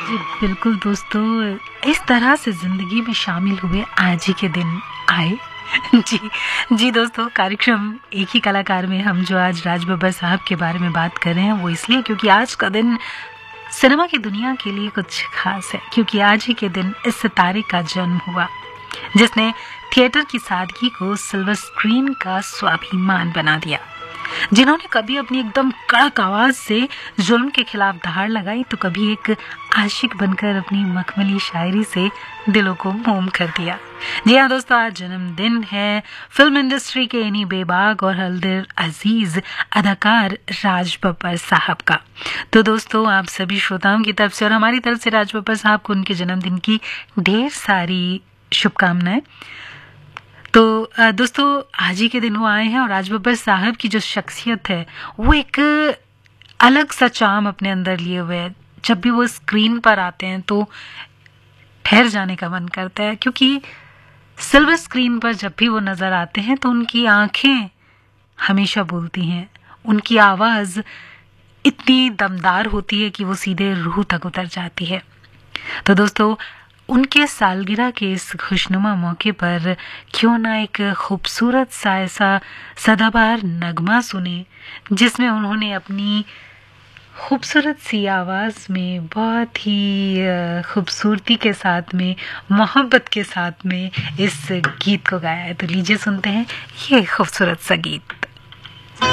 जी बिल्कुल दोस्तों, इस तरह से ज़िंदगी में शामिल हुए आज ही के दिन आए। जी जी दोस्तों, कार्यक्रम एक ही कलाकार में हम जो आज राज बब्बर साहब के बारे में बात कर रहे हैं वो इसलिए क्योंकि आज का दिन सिनेमा की दुनिया के लिए कुछ खास है, क्योंकि आज ही के दिन इस सितारे का जन्म हुआ जिसने थिएटर की सादगी को सिल्वर स्क्रीन का स्वाभिमान बना दिया, जिन्होंने कभी अपनी एकदम कड़क आवाज से जुल्म के खिलाफ दहाड़ लगाई तो कभी एक आशिक बनकर अपनी मखमली शायरी से दिलों को मोम कर दिया। जी हाँ दोस्तों, आज जन्मदिन है फिल्म इंडस्ट्री के इन्हीं बेबाक और हल्दिल अजीज अदाकार राज बब्बर साहब का। तो दोस्तों, आप सभी श्रोताओं की तरफ से और हमारी तरफ से राज बब्बर साहब को उनके जन्मदिन की ढेर सारी शुभकामनाएं। तो दोस्तों, आज ही के दिन वो आए हैं और राज बब्बर साहब की जो शख्सियत है वो एक अलग सा चार्म अपने अंदर लिए हुए है। जब भी वो स्क्रीन पर आते हैं तो ठहर जाने का मन करता है, क्योंकि सिल्वर स्क्रीन पर जब भी वो नज़र आते हैं तो उनकी आंखें हमेशा बोलती हैं, उनकी आवाज़ इतनी दमदार होती है कि वो सीधे रूह तक उतर जाती है। तो दोस्तों, उनके सालगिरह के इस खुशनुमा मौके पर क्यों ना एक खूबसूरत सा ऐसा सदाबहार नगमा सुने जिसमें उन्होंने अपनी खूबसूरत सी आवाज़ में बहुत ही खूबसूरती के साथ में, मोहब्बत के साथ में इस गीत को गाया है। तो लीजिए सुनते हैं ये खूबसूरत सा गीत।